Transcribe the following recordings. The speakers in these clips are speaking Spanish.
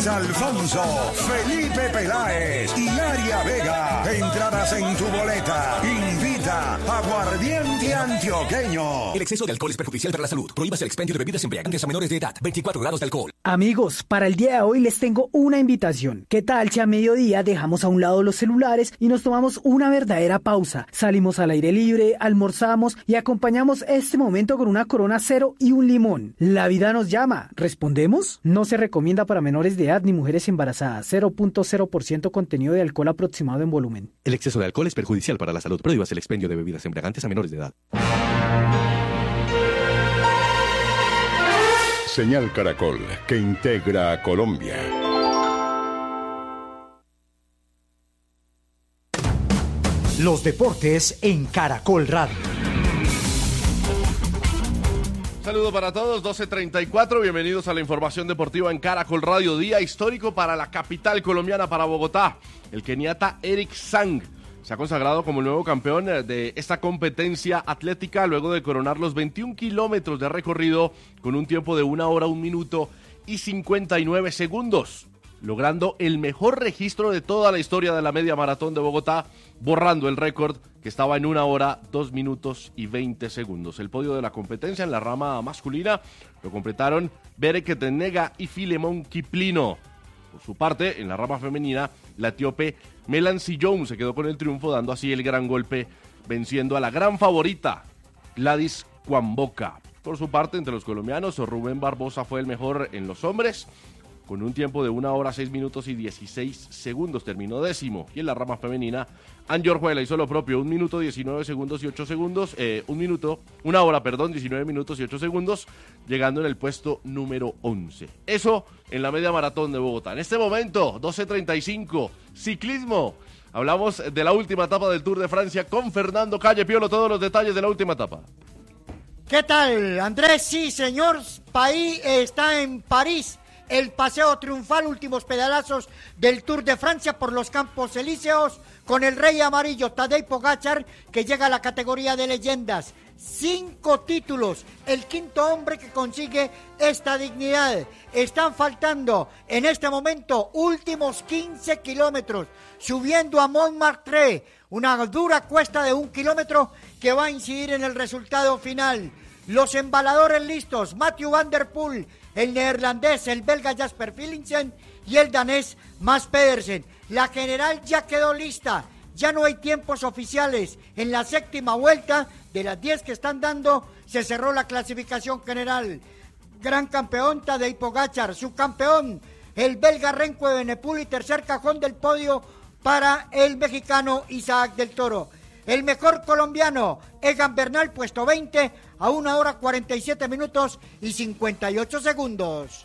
Alfonso, Felipe Peláez y Aria Vega. Entradas en tu boleta. Invita Aguardiente Antioqueño. El exceso de alcohol es perjudicial para la salud. Prohíbas el expendio de bebidas embriagantes a menores de edad. 24 grados de alcohol. Amigos, para el día de hoy les tengo una invitación. ¿Qué tal si a mediodía dejamos a un lado los celulares y nos tomamos una verdadera pausa? Salimos al aire libre, almorzamos y acompañamos este momento con una Corona Cero y un limón. La vida nos llama. ¿Respondemos? No se recomienda para menores de edad ni mujeres embarazadas. 0.0% contenido de alcohol aproximado en volumen. El exceso de alcohol es perjudicial para la salud. Prohíbas el expendio de bebidas embriagantes a menores de edad. Señal Caracol, que integra a Colombia. Los deportes en Caracol Radio. Saludo para todos, 12:34, bienvenidos a la información deportiva en Caracol Radio, día histórico para la capital colombiana, para Bogotá. El keniata Eric Sang se ha consagrado como el nuevo campeón de esta competencia atlética luego de coronar los 21 kilómetros de recorrido con un tiempo de 1 hora, 1 minuto y 59 segundos, logrando el mejor registro de toda la historia de la media maratón de Bogotá, borrando el récord que estaba en 1 hora, 2 minutos y 20 segundos. El podio de la competencia en la rama masculina lo completaron Bereke Tenega y Filemón Kiplino. Por su parte, en la rama femenina, la etíope Melancy Jones se quedó con el triunfo, dando así el gran golpe, venciendo a la gran favorita, Gladys Kwamboka. Por su parte, entre los colombianos, Rubén Barbosa fue el mejor en los hombres, con un tiempo de 1 hora, 6 minutos y 16 segundos, terminó 10º. Y en la rama femenina, Angie Orjuela hizo lo propio, 1 minuto, 19 segundos y 8 segundos, 1 hora, 19 minutos y 8 segundos, llegando en el puesto número 11. Eso en la media maratón de Bogotá. En este momento, 12:35, ciclismo. Hablamos de la última etapa del Tour de Francia con Fernando Calle. Piolo, todos los detalles de la última etapa. ¿Qué tal, Andrés? Sí, señor, país está en París. El paseo triunfal, últimos pedalazos del Tour de Francia por los Campos Elíseos, con el rey amarillo Tadej Pogačar, que llega a la categoría de leyendas. 5 títulos, el quinto hombre que consigue esta dignidad. Están faltando en este momento últimos 15 kilómetros, subiendo a Montmartre, una dura cuesta de 1 kilómetro que va a incidir en el resultado final. Los embaladores listos, Mathieu van der Poel, el neerlandés, el belga Jasper Philipsen y el danés Mads Pedersen. La general ya quedó lista, ya no hay tiempos oficiales. En la 7ª vuelta, de las 10 que están dando, se cerró la clasificación general. Gran campeón Tadej Pogačar, subcampeón el belga Remco Evenepoel y tercer cajón del podio para el mexicano Isaac del Toro. El mejor colombiano, Egan Bernal, puesto 20, a 1 hora 47 minutos y 58 segundos.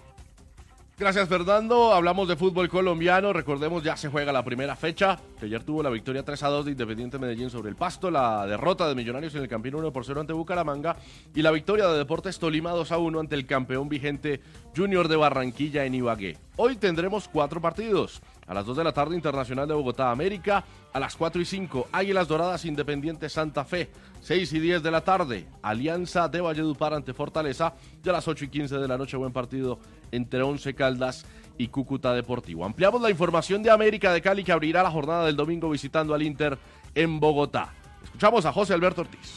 Gracias, Fernando. Hablamos de fútbol colombiano. Recordemos, ya se juega la primera fecha, que ayer tuvo la victoria 3-2 de Independiente Medellín sobre el Pasto, la derrota de Millonarios en el Campín 1-0 ante Bucaramanga y la victoria de Deportes Tolima 2-1 ante el campeón vigente Junior de Barranquilla en Ibagué. Hoy tendremos 4 partidos. A las 2 de la tarde, Internacional de Bogotá América. A las 4:05, Águilas Doradas Independiente Santa Fe. 6:10 de la tarde, Alianza de Valledupar ante Fortaleza. Y a las 8:15 de la noche, buen partido entre Once Caldas y Cúcuta Deportivo. Ampliamos la información de América de Cali, que abrirá la jornada del domingo visitando al Inter en Bogotá. Escuchamos a José Alberto Ortiz.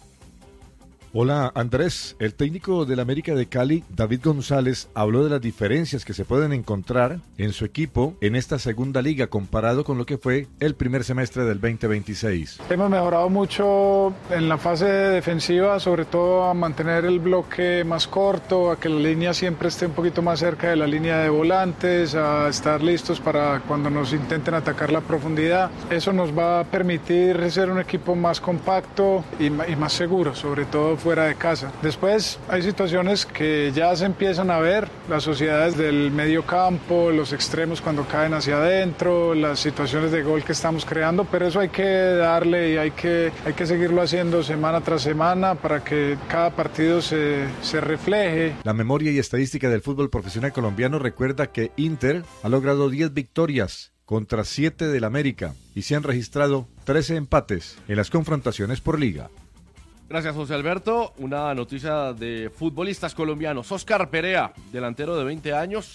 Hola Andrés, el técnico del América de Cali, David González, habló de las diferencias que se pueden encontrar en su equipo en esta segunda liga comparado con lo que fue el primer semestre del 2026. Hemos mejorado mucho en la fase defensiva, sobre todo a mantener el bloque más corto, a que la línea siempre esté un poquito más cerca de la línea de volantes, a estar listos para cuando nos intenten atacar la profundidad. Eso nos va a permitir ser un equipo más compacto y más seguro, sobre todo fuera de casa. Después hay situaciones que ya se empiezan a ver, las sociedades del medio campo, los extremos cuando caen hacia adentro, las situaciones de gol que estamos creando, pero eso hay que darle y hay que seguirlo haciendo semana tras semana para que cada partido se refleje. La memoria y estadística del fútbol profesional colombiano recuerda que Inter ha logrado 10 victorias contra 7 del América y se han registrado 13 empates en las confrontaciones por liga. Gracias, José Alberto. Una noticia de futbolistas colombianos. Oscar Perea, delantero de 20 años,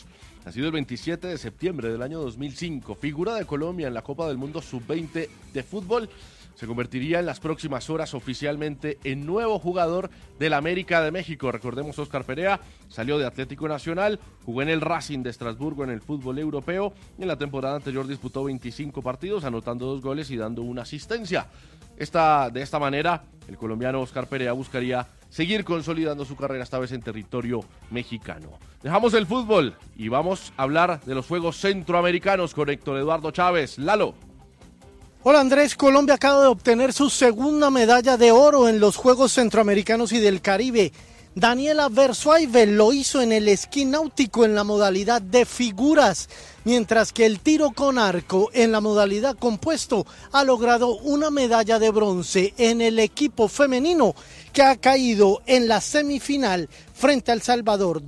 nacido el 27 de septiembre del año 2005, figura de Colombia en la Copa del Mundo Sub-20 de fútbol, se convertiría en las próximas horas oficialmente en nuevo jugador del América de México. Recordemos, Óscar Perea salió de Atlético Nacional, jugó en el Racing de Estrasburgo en el fútbol europeo, y en la temporada anterior disputó 25 partidos, anotando 2 goles y dando una asistencia. De esta manera, el colombiano Óscar Perea buscaría seguir consolidando su carrera, esta vez en territorio mexicano. Dejamos el fútbol y vamos a hablar de los Juegos Centroamericanos con Héctor Eduardo Chávez. Lalo. Hola Andrés, Colombia acaba de obtener su segunda medalla de oro en los Juegos Centroamericanos y del Caribe. Daniela Versuaive lo hizo en el esquí náutico en la modalidad de figuras, mientras que el tiro con arco en la modalidad compuesto ha logrado una medalla de bronce en el equipo femenino, que ha caído en la semifinal frente a El Salvador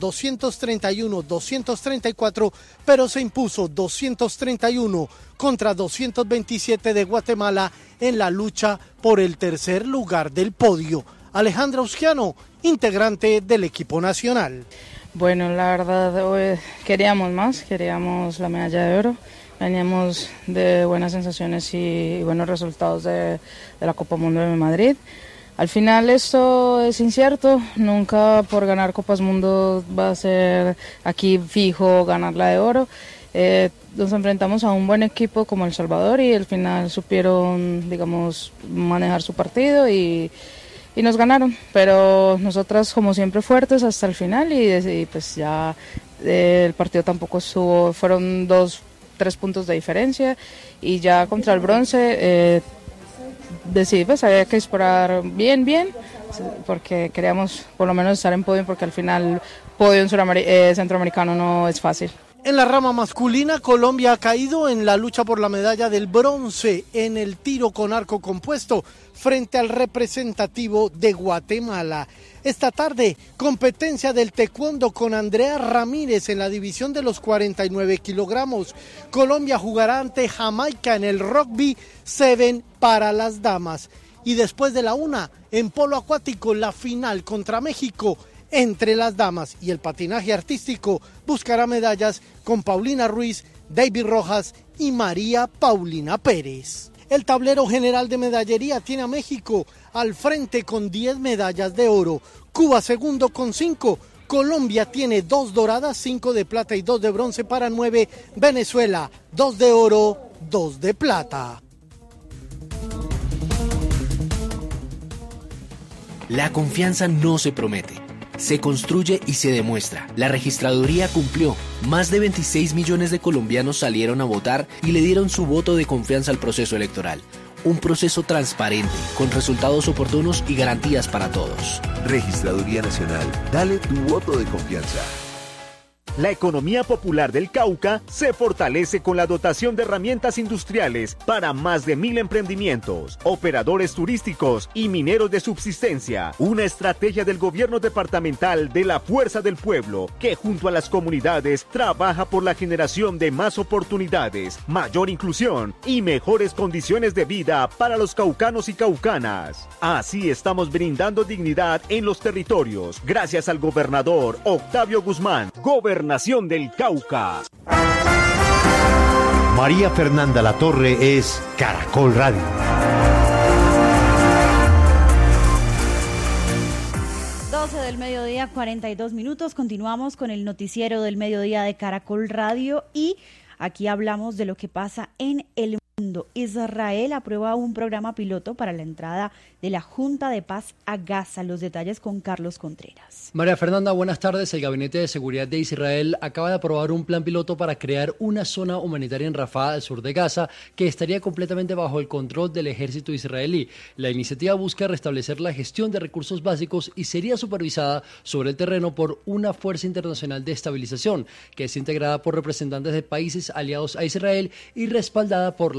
231-234, pero se impuso 231 contra 227 de Guatemala en la lucha por el tercer lugar del podio. Alejandra Usquiano, integrante del equipo nacional. Bueno, la verdad hoy queríamos la medalla de oro, veníamos de buenas sensaciones y buenos resultados de la Copa Mundo de Madrid. Al final esto es incierto, nunca por ganar Copas Mundo va a ser aquí fijo ganar la de oro. Nos enfrentamos a un buen equipo como El Salvador y al final supieron, digamos, manejar su partido y nos ganaron, pero nosotras como siempre fuertes hasta el final y pues ya el partido tampoco estuvo, fueron 2-3 puntos de diferencia y ya contra el bronce decidí, pues había que disparar bien, porque queríamos por lo menos estar en podio, porque al final podio en centroamericano no es fácil. En la rama masculina, Colombia ha caído en la lucha por la medalla del bronce en el tiro con arco compuesto frente al representativo de Guatemala. Esta tarde, competencia del taekwondo con Andrea Ramírez en la división de los 49 kilogramos. Colombia jugará ante Jamaica en el rugby 7 para las damas. Y después de la 1, en polo acuático, la final contra México entre las damas, y el patinaje artístico buscará medallas con Paulina Ruiz, David Rojas y María Paulina Pérez. El tablero general de medallería tiene a México al frente con 10 medallas de oro, Cuba segundo con 5, Colombia tiene 2 doradas, 5 de plata y 2 de bronce para 9, Venezuela 2 de oro, 2 de plata. La confianza no se promete, se construye y se demuestra. La registraduría cumplió. Más de 26 millones de colombianos salieron a votar y le dieron su voto de confianza al proceso electoral. Un proceso transparente, con resultados oportunos y garantías para todos. Registraduría Nacional, dale tu voto de confianza. La economía popular del Cauca se fortalece con la dotación de herramientas industriales para más de 1,000 emprendimientos, operadores turísticos y mineros de subsistencia. Una estrategia del gobierno departamental de la Fuerza del Pueblo, que junto a las comunidades trabaja por la generación de más oportunidades, mayor inclusión y mejores condiciones de vida para los caucanos y caucanas. Así estamos brindando dignidad en los territorios, gracias al gobernador Octavio Guzmán, Gobernación del Cauca. María Fernanda Latorre es Caracol Radio. Del mediodía, 42 minutos. Continuamos con el noticiero del mediodía de Caracol Radio y aquí hablamos de lo que pasa en el mundo. Israel aprueba un programa piloto para la entrada de la Junta de Paz a Gaza. Los detalles con Carlos Contreras. María Fernanda, buenas tardes. El Gabinete de Seguridad de Israel acaba de aprobar un plan piloto para crear una zona humanitaria en Rafah, al sur de Gaza, que estaría completamente bajo el control del ejército israelí. La iniciativa busca restablecer la gestión de recursos básicos y sería supervisada sobre el terreno por una fuerza internacional de estabilización, que es integrada por representantes de países aliados a Israel y respaldada por la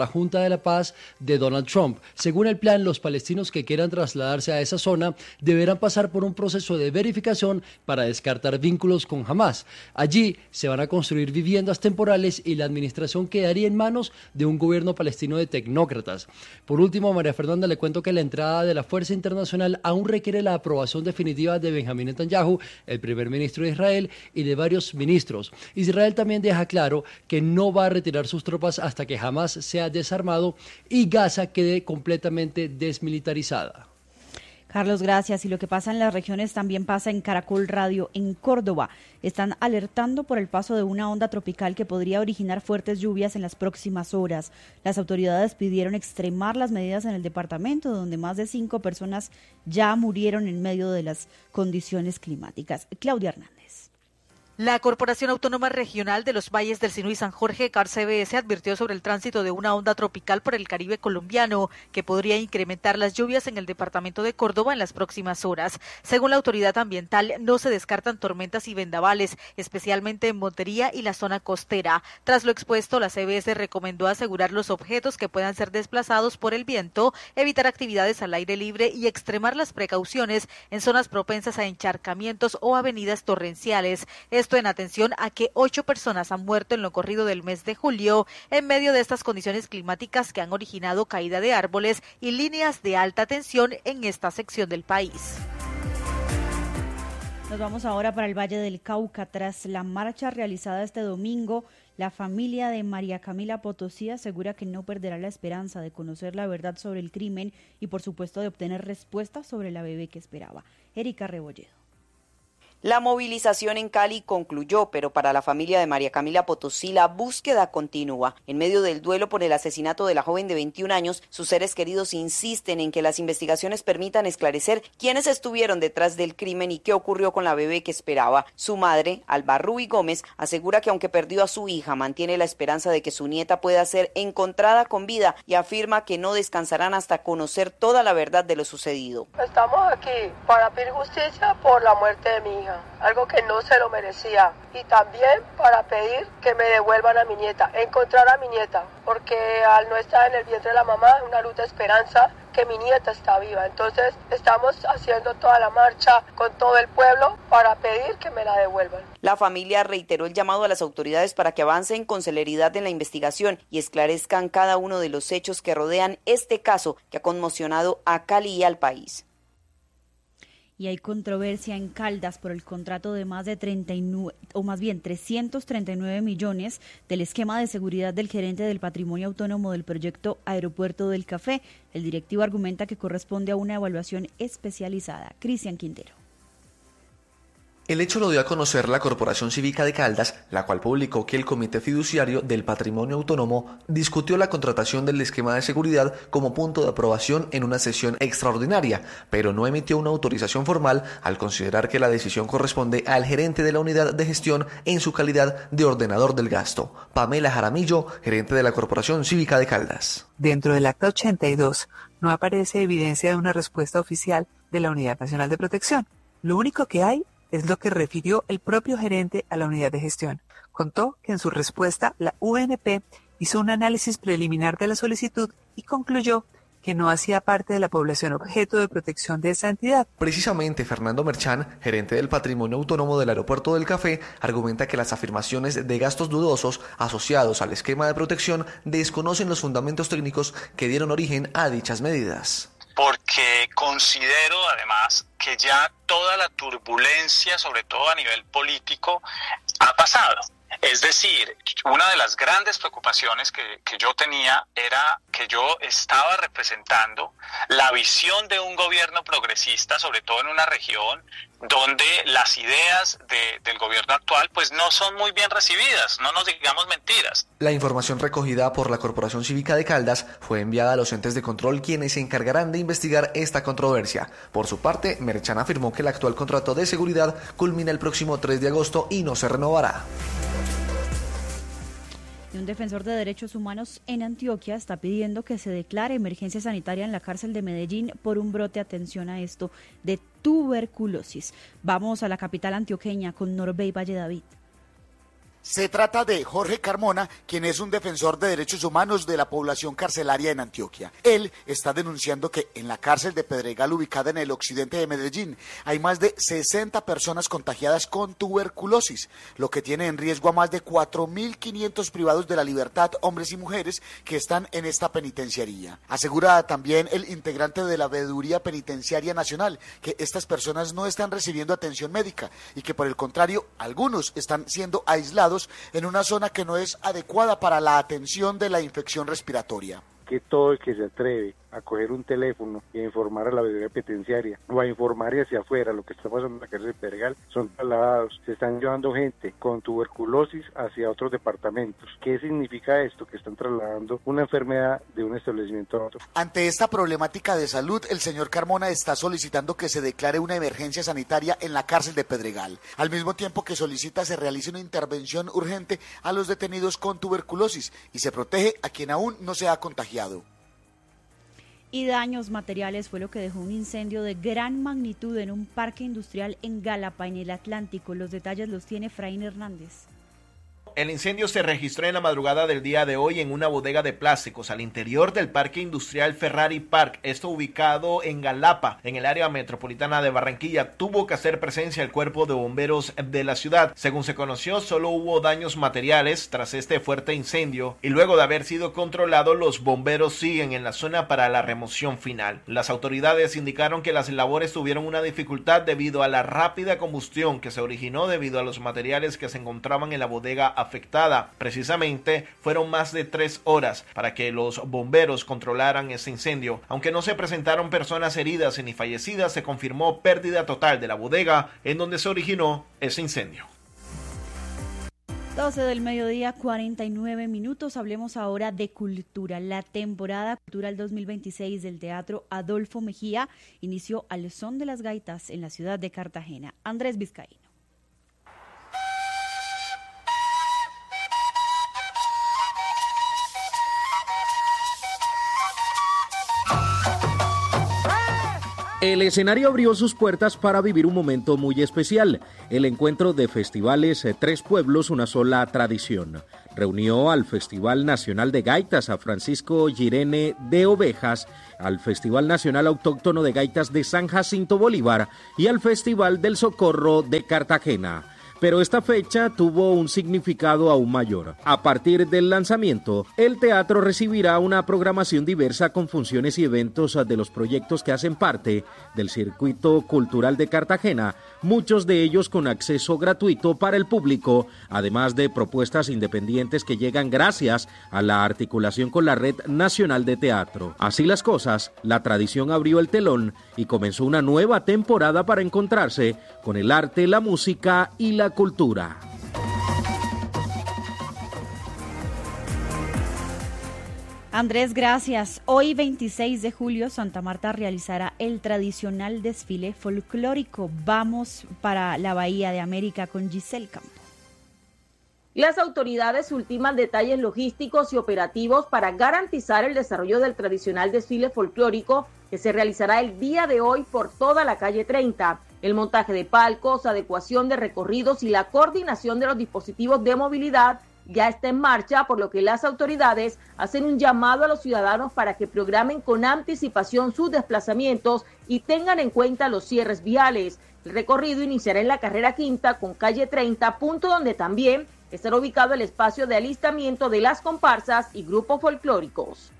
Junta de la Paz de Donald Trump. Según el plan, los palestinos que quieran trasladarse a esa zona deberán pasar por un proceso de verificación para descartar vínculos con Hamás. Allí se van a construir viviendas temporales y la administración quedaría en manos de un gobierno palestino de tecnócratas. Por último, María Fernanda, le cuento que la entrada de la Fuerza Internacional aún requiere la aprobación definitiva de Benjamín Netanyahu, el primer ministro de Israel, y de varios ministros. Israel también deja claro que no va a retirar sus tropas hasta que Hamás sea desarmado y Gaza quede completamente desmilitarizada. Carlos, gracias. Y lo que pasa en las regiones también pasa en Caracol Radio. En Córdoba están alertando por el paso de una onda tropical que podría originar fuertes lluvias en las próximas horas. Las autoridades pidieron extremar las medidas en el departamento, donde más de 5 personas ya murieron en medio de las condiciones climáticas. Claudia Hernández. La Corporación Autónoma Regional de los Valles del Sinú y San Jorge, CARCBS, advirtió sobre el tránsito de una onda tropical por el Caribe colombiano que podría incrementar las lluvias en el departamento de Córdoba en las próximas horas. Según la autoridad ambiental, no se descartan tormentas y vendavales, especialmente en Montería y la zona costera. Tras lo expuesto, la CBS recomendó asegurar los objetos que puedan ser desplazados por el viento, evitar actividades al aire libre y extremar las precauciones en zonas propensas a encharcamientos o avenidas torrenciales. Esto en atención a que 8 personas han muerto en lo corrido del mes de julio en medio de estas condiciones climáticas que han originado caída de árboles y líneas de alta tensión en esta sección del país. Nos vamos ahora para el Valle del Cauca. Tras la marcha realizada este domingo, la familia de María Camila Potosí asegura que no perderá la esperanza de conocer la verdad sobre el crimen y, por supuesto, de obtener respuestas sobre la bebé que esperaba. Erika Rebolledo. La movilización en Cali concluyó, pero para la familia de María Camila Potosí la búsqueda continúa. En medio del duelo por el asesinato de la joven de 21 años, sus seres queridos insisten en que las investigaciones permitan esclarecer quiénes estuvieron detrás del crimen y qué ocurrió con la bebé que esperaba. Su madre, Alba Ruby Gómez, asegura que aunque perdió a su hija, mantiene la esperanza de que su nieta pueda ser encontrada con vida y afirma que no descansarán hasta conocer toda la verdad de lo sucedido. Estamos aquí para pedir justicia por la muerte de mi hija, algo que no se lo merecía, y también para pedir que me devuelvan a mi nieta, encontrar a mi nieta, porque al no estar en el vientre de la mamá es una luz de esperanza que mi nieta está viva. Entonces estamos haciendo toda la marcha con todo el pueblo para pedir que me la devuelvan. La familia reiteró el llamado a las autoridades para que avancen con celeridad en la investigación y esclarezcan cada uno de los hechos que rodean este caso que ha conmocionado a Cali y al país. Y hay controversia en Caldas por el contrato de más de 339 millones del esquema de seguridad del gerente del patrimonio autónomo del proyecto Aeropuerto del Café. El directivo argumenta que corresponde a una evaluación especializada. Cristian Quintero. El hecho lo dio a conocer la Corporación Cívica de Caldas, la cual publicó que el Comité Fiduciario del Patrimonio Autónomo discutió la contratación del esquema de seguridad como punto de aprobación en una sesión extraordinaria, pero no emitió una autorización formal al considerar que la decisión corresponde al gerente de la unidad de gestión en su calidad de ordenador del gasto. Pamela Jaramillo, gerente de la Corporación Cívica de Caldas. Dentro del acta 82 no aparece evidencia de una respuesta oficial de la Unidad Nacional de Protección. Lo único que hay es lo que refirió el propio gerente a la unidad de gestión. Contó que en su respuesta la UNP hizo un análisis preliminar de la solicitud y concluyó que no hacía parte de la población objeto de protección de esa entidad. Precisamente, Fernando Merchán, gerente del Patrimonio Autónomo del Aeropuerto del Café, argumenta que las afirmaciones de gastos dudosos asociados al esquema de protección desconocen los fundamentos técnicos que dieron origen a dichas medidas. Porque considero además que ya toda la turbulencia, sobre todo a nivel político, ha pasado. Es decir, una de las grandes preocupaciones que yo tenía era que yo estaba representando la visión de un gobierno progresista, sobre todo en una región donde las ideas del gobierno actual pues no son muy bien recibidas, no nos digamos mentiras. La información recogida por la Corporación Cívica de Caldas fue enviada a los entes de control, quienes se encargarán de investigar esta controversia. Por su parte, Merchán afirmó que el actual contrato de seguridad culmina el próximo 3 de agosto y no se renovará. Un defensor de derechos humanos en Antioquia está pidiendo que se declare emergencia sanitaria en la cárcel de Medellín por un brote, atención a esto, de tuberculosis. Vamos a la capital antioqueña con Norbey Valle David. Se trata de Jorge Carmona, quien es un defensor de derechos humanos de la población carcelaria en Antioquia. Él está denunciando que en la cárcel de Pedregal, ubicada en el occidente de Medellín, hay más de 60 personas contagiadas con tuberculosis, lo que tiene en riesgo a más de 4.500 privados de la libertad, hombres y mujeres, que están en esta penitenciaría. Asegura también el integrante de la Veeduría Penitenciaria Nacional que estas personas no están recibiendo atención médica y que por el contrario, algunos están siendo aislados en una zona que no es adecuada para la atención de la infección respiratoria. Que todo el que se atreve a coger un teléfono y a informar a la Veeduría Penitenciaria o a informar hacia afuera lo que está pasando en la cárcel de Pedregal son trasladados. Se están llevando gente con tuberculosis hacia otros departamentos. ¿Qué significa esto? Que están trasladando una enfermedad de un establecimiento a otro. Ante esta problemática de salud, el señor Carmona está solicitando que se declare una emergencia sanitaria en la cárcel de Pedregal, al mismo tiempo que solicita se realice una intervención urgente a los detenidos con tuberculosis y se protege a quien aún no se ha contagiado. Y daños materiales fue lo que dejó un incendio de gran magnitud en un parque industrial en Galapa, en el Atlántico. Los detalles los tiene Efraín Hernández. El incendio se registró en la madrugada del día de hoy en una bodega de plásticos al interior del Parque Industrial Ferrari Park, esto ubicado en Galapa, en el área metropolitana de Barranquilla. Tuvo que hacer presencia el cuerpo de bomberos de la ciudad. Según se conoció, solo hubo daños materiales tras este fuerte incendio y luego de haber sido controlado, los bomberos siguen en la zona para la remoción final. Las autoridades indicaron que las labores tuvieron una dificultad debido a la rápida combustión que se originó debido a los materiales que se encontraban en la bodega afectada. Precisamente fueron más de 3 horas para que los bomberos controlaran ese incendio. Aunque no se presentaron personas heridas ni fallecidas, se confirmó pérdida total de la bodega en donde se originó ese incendio. 12 del mediodía, 49 minutos. Hablemos ahora de cultura. La temporada cultural 2026 del Teatro Adolfo Mejía inició al son de las gaitas en la ciudad de Cartagena. Andrés Vizcaíno. El escenario abrió sus puertas para vivir un momento muy especial, el encuentro de festivales Tres Pueblos, una sola tradición. Reunió al Festival Nacional de Gaitas a Francisco Girene de Ovejas, al Festival Nacional Autóctono de Gaitas de San Jacinto Bolívar y al Festival del Socorro de Cartagena. Pero esta fecha tuvo un significado aún mayor. A partir del lanzamiento, el teatro recibirá una programación diversa con funciones y eventos de los proyectos que hacen parte del circuito cultural de Cartagena, muchos de ellos con acceso gratuito para el público, además de propuestas independientes que llegan gracias a la articulación con la Red Nacional de Teatro. Así las cosas, la tradición abrió el telón y comenzó una nueva temporada para encontrarse con el arte, la música y la cultura. Andrés, gracias. Hoy 26 de julio Santa Marta realizará el tradicional desfile folclórico. Vamos para la Bahía de América con Giselle Campo. Las autoridades ultiman detalles logísticos y operativos para garantizar el desarrollo del tradicional desfile folclórico que se realizará el día de hoy por toda la calle 30. El montaje de palcos, adecuación de recorridos y la coordinación de los dispositivos de movilidad ya está en marcha, por lo que las autoridades hacen un llamado a los ciudadanos para que programen con anticipación sus desplazamientos y tengan en cuenta los cierres viales. El recorrido iniciará en la carrera quinta con calle 30, punto donde también estará ubicado el espacio de alistamiento de las comparsas y grupos folclóricos.